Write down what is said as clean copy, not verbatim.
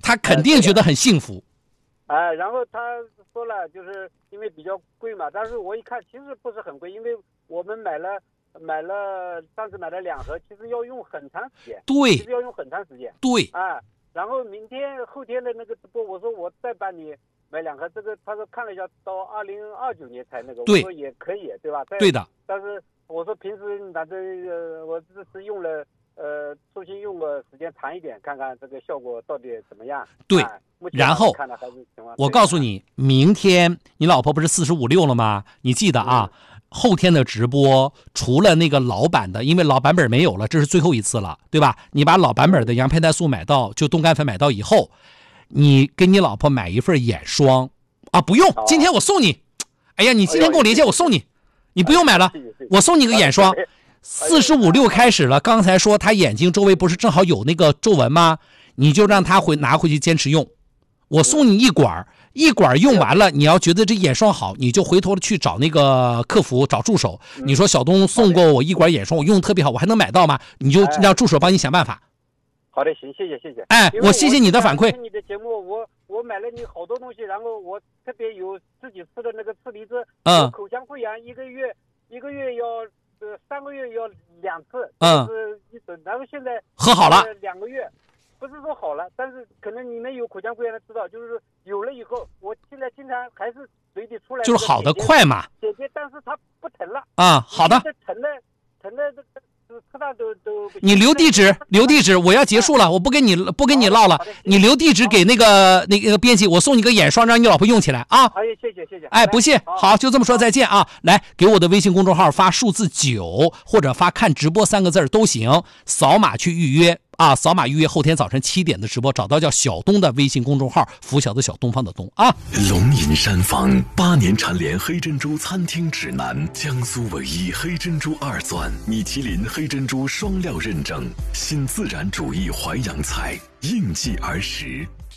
他肯定觉得很幸福。 然后他说了，就是因为比较贵嘛，但是我一看其实不是很贵，因为我们买了上次买了2盒，其实要用很长时间。 对， 其实要用很长时间。 对。 然后明天后天的那个直播，我说我再帮你买2盒，这个他说看了一下，到2029年才那个，我说也可以，对吧？ 对的。 但是我说平时反正我这次用了出行用个时间长一点，看看这个效果到底怎么样。 对。然后看的还是情况。 我告诉你，明天你老婆不是45/6了吗？你记得啊，后天的直播除了那个老版的，因为老版本没有了，这是最后一次了，对吧？你把老版本的羊胚胎素买到，就冻干粉买到以后，你跟你老婆买一份眼霜啊，不用，今天我送你。哎呀，你今天跟我连线，我送你，你不用买了，我送你个眼霜。45/6开始了，刚才说他眼睛周围不是正好有那个皱纹吗？你就让他拿回去坚持用。我送你一管用完了，你要觉得这眼霜好，你就回头去找那个客服，找助手，你说小东送过我1管眼霜，我用的特别好，我还能买到吗？你就让助手帮你想办法。 好的，行，谢谢。 我谢谢你的反馈。 听你的节目，我买了你好多东西，然后我特别有自己吃的那个次梨汁，口腔溃疡一个月要3个月要2次，就是一整，然后现在喝好了 2个月。不是说好了，但是可能你们有口腔溃疡的知道，就是有了以后，我现在经常还是嘴里出来， 就是好的快嘛。 姐，但是它不疼了好的。 疼的吃饭都。 你留地址，我要结束了，我不跟你唠了。你留地址给那个编辑，我送你个眼霜，让你老婆用起来啊。 好，谢谢。 不谢，好，就这么说，再见啊。来，给我的微信公众号发数字9，或者发看直播3个字都行，扫码去预约。扫码预约后天早晨7点的直播，找到叫小东的微信公众号，拂晓的小，东方的东啊。 龙吟山房8年蝉联黑珍珠餐厅指南，江苏唯一黑珍珠2钻，米其林黑珍珠双料认证，新自然主义淮扬菜，应季而食。